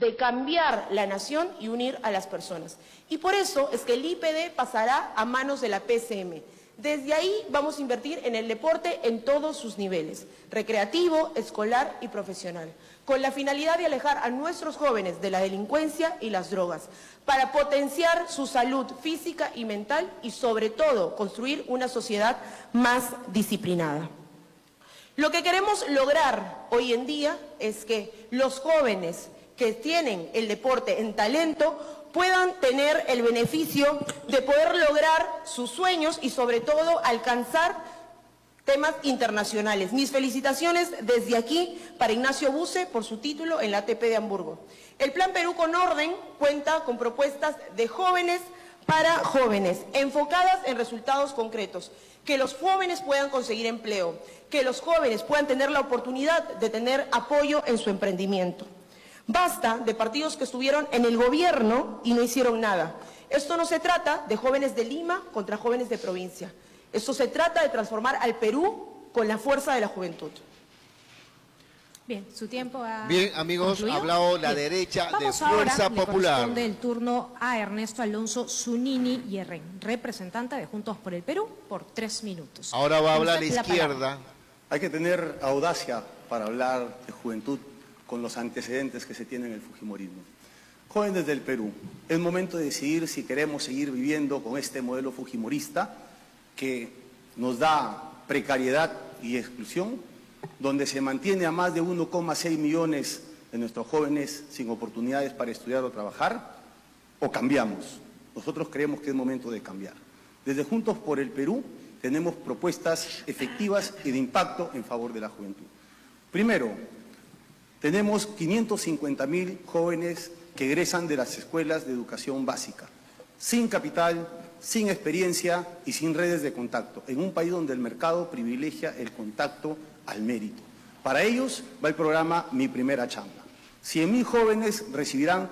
de cambiar la nación y unir a las personas. Y por eso es que el IPD pasará a manos de la PCM. Desde ahí vamos a invertir en el deporte en todos sus niveles, recreativo, escolar y profesional, con la finalidad de alejar a nuestros jóvenes de la delincuencia y las drogas, para potenciar su salud física y mental y, sobre todo, construir una sociedad más disciplinada. Lo que queremos lograr hoy en día es que los jóvenes que tienen el deporte en talento puedan tener el beneficio de poder lograr sus sueños y, sobre todo, alcanzar temas internacionales. Mis felicitaciones desde aquí para Ignacio Buse por su título en la ATP de Hamburgo. El Plan Perú con Orden cuenta con propuestas de jóvenes para jóvenes, enfocadas en resultados concretos, que los jóvenes puedan conseguir empleo, que los jóvenes puedan tener la oportunidad de tener apoyo en su emprendimiento. Basta de partidos que estuvieron en el gobierno y no hicieron nada. Esto no se trata de jóvenes de Lima contra jóvenes de provincia. Esto se trata de transformar al Perú con la fuerza de la juventud. Bien, su tiempo ha Bien, amigos, ha hablado la derecha de Fuerza Popular. Le corresponde el turno a Ernesto Alonso Zunini Yerren, representante de Juntos por el Perú, por 3 minutos. Ahora va a hablar la izquierda. Hay que tener audacia para hablar de juventud con los antecedentes que se tienen en el fujimorismo. Jóvenes del Perú, es momento de decidir si queremos seguir viviendo con este modelo fujimorista que nos da precariedad y exclusión, donde se mantiene a más de 1,6 millones de nuestros jóvenes sin oportunidades para estudiar o trabajar, o cambiamos. Nosotros creemos que es momento de cambiar. Desde Juntos por el Perú tenemos propuestas efectivas y de impacto en favor de la juventud. Primero, tenemos 550.000 jóvenes que egresan de las escuelas de educación básica, sin capital, sin experiencia y sin redes de contacto, en un país donde el mercado privilegia el contacto al mérito. Para ellos va el programa Mi Primera Chamba. 100.000 jóvenes recibirán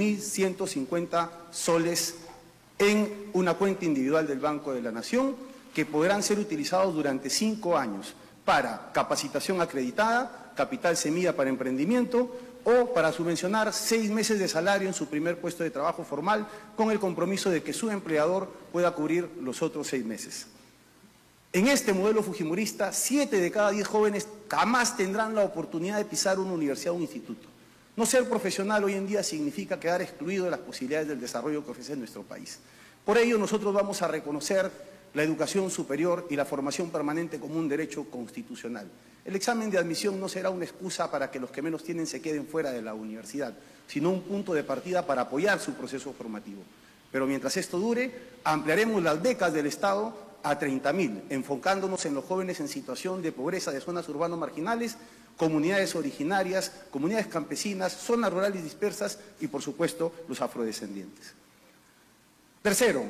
6.150 soles en una cuenta individual del Banco de la Nación, que podrán ser utilizados durante 5 años para capacitación acreditada, capital semilla para emprendimiento o para subvencionar 6 meses de salario en su primer puesto de trabajo formal, con el compromiso de que su empleador pueda cubrir los otros 6 meses. En este modelo fujimorista, 7 de cada 10 jóvenes jamás tendrán la oportunidad de pisar una universidad o un instituto. No ser profesional hoy en día significa quedar excluido de las posibilidades del desarrollo que ofrece nuestro país. Por ello, nosotros vamos a reconocer la educación superior y la formación permanente como un derecho constitucional. El examen de admisión no será una excusa para que los que menos tienen se queden fuera de la universidad, sino un punto de partida para apoyar su proceso formativo. Pero mientras esto dure, ampliaremos las becas del Estado a 30.000, enfocándonos en los jóvenes en situación de pobreza de zonas urbanas marginales, comunidades originarias, comunidades campesinas, zonas rurales dispersas y, por supuesto, los afrodescendientes. Tercero,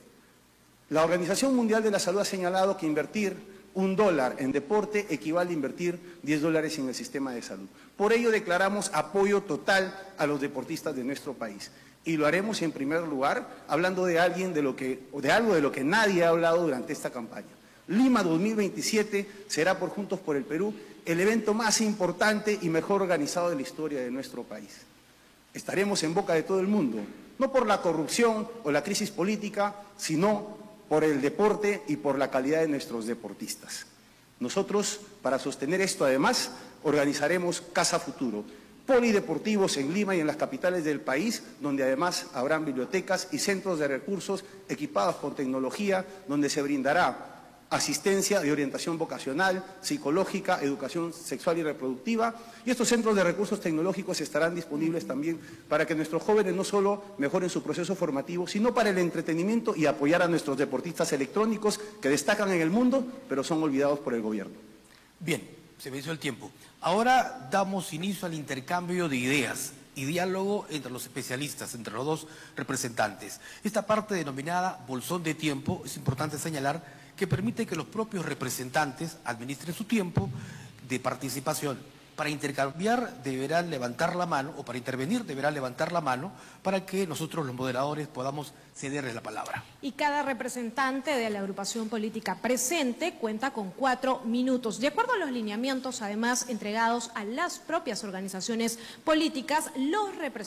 la Organización Mundial de la Salud ha señalado que invertir $1 en deporte equivale a invertir $10 en el sistema de salud. Por ello declaramos apoyo total a los deportistas de nuestro país. Y lo haremos en primer lugar hablando de algo de lo que nadie ha hablado durante esta campaña. Lima 2027 será por Juntos por el Perú el evento más importante y mejor organizado de la historia de nuestro país. Estaremos en boca de todo el mundo, no por la corrupción o la crisis política, sino por el deporte y por la calidad de nuestros deportistas. Nosotros, para sostener esto, además, organizaremos Casa Futuro, polideportivos en Lima y en las capitales del país, donde además habrán bibliotecas y centros de recursos equipados con tecnología, donde se brindará asistencia de orientación vocacional, psicológica, educación sexual y reproductiva. Y estos centros de recursos tecnológicos estarán disponibles también para que nuestros jóvenes no solo mejoren su proceso formativo, sino para el entretenimiento y apoyar a nuestros deportistas electrónicos que destacan en el mundo, pero son olvidados por el gobierno. Bien, se me hizo el tiempo. Ahora damos inicio al intercambio de ideas y diálogo entre los especialistas, entre los dos representantes. Esta parte denominada bolsón de tiempo es importante señalar que permite que los propios representantes administren su tiempo de participación. Para intercambiar deberán levantar la mano, o para intervenir deberán levantar la mano, para que nosotros los moderadores podamos cederles la palabra. Y cada representante de la agrupación política presente cuenta con 4 minutos. De acuerdo a los lineamientos, además, entregados a las propias organizaciones políticas, los representantes